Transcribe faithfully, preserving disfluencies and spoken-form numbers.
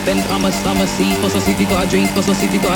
spend how much summer see. For so see if you got a drink, for so see if you got